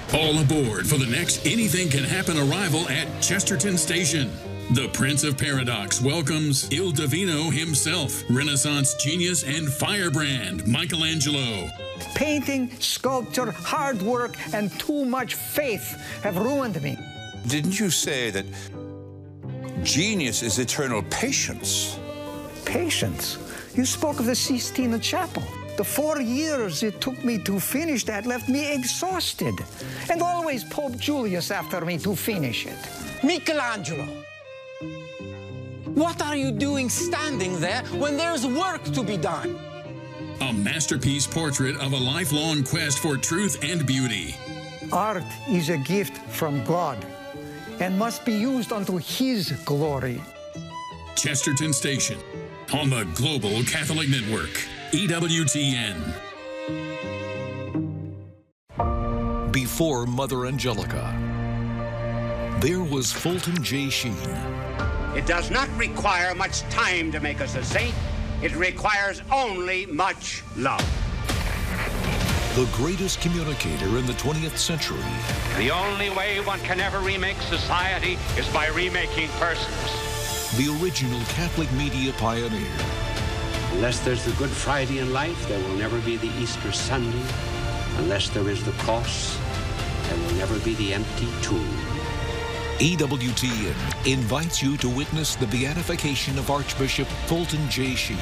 All aboard for the next Anything Can Happen arrival at Chesterton Station. The Prince of Paradox welcomes Il Divino himself, Renaissance genius and firebrand Michelangelo. Painting, sculpture, hard work, and too much faith have ruined me. Didn't you say that genius is eternal patience? Patience? You spoke of the Sistine Chapel. The 4 years it took me to finish that left me exhausted. And always Pope Julius after me to finish it. Michelangelo, what are you doing standing there when there's work to be done? A masterpiece portrait of a lifelong quest for truth and beauty. Art is a gift from God and must be used unto His glory. Chesterton Station on the Global Catholic Network, EWTN. Before Mother Angelica, there was Fulton J. Sheen. It does not require much time to make us a saint. It requires only much love. The greatest communicator in the 20th century. The only way one can ever remake society is by remaking persons. The original Catholic media pioneer. Unless there's the Good Friday in life, there will never be the Easter Sunday. Unless there is the cross, there will never be the empty tomb. EWTN invites you to witness the beatification of Archbishop Fulton J. Sheen.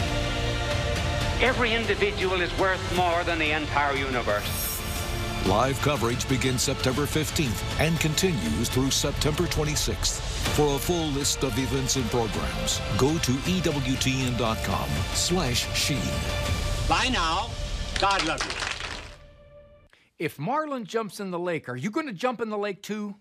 Every individual is worth more than the entire universe. Live coverage begins September 15th and continues through September 26th. For a full list of events and programs, go to EWTN.com/Sheen. Bye now. God love you. If Marlon jumps in the lake, are you going to jump in the lake too?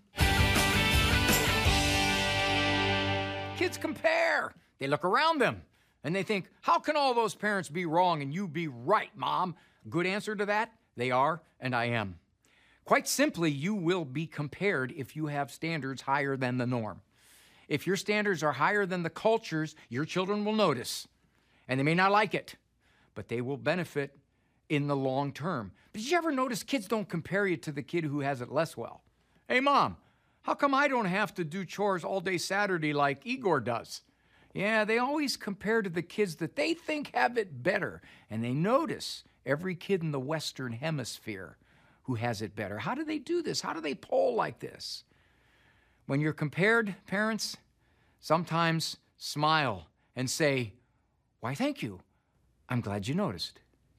Kids compare. They look around them and they think, how can all those parents be wrong and you be right, Mom? Good answer to that? They are, and I am. Quite simply, you will be compared if you have standards higher than the norm. If your standards are higher than the culture's, your children will notice. And they may not like it, but they will benefit in the long term. But did you ever notice kids don't compare you to the kid who has it less well? Hey, Mom, how come I don't have to do chores all day Saturday like Igor does? Yeah, they always compare to the kids that they think have it better. And they notice every kid in the Western Hemisphere who has it better. How do they do this? How do they poll like this? When you're compared, parents, sometimes smile and say, why, thank you. I'm glad you noticed.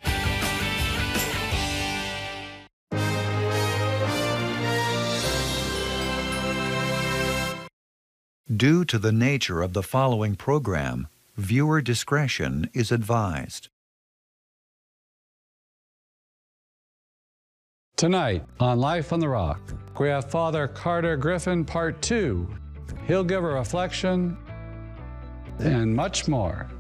Due to the nature of the following program, viewer discretion is advised. Tonight on Life on the Rock, we have Father Carter Griffin Part 2. He'll give a reflection and much more.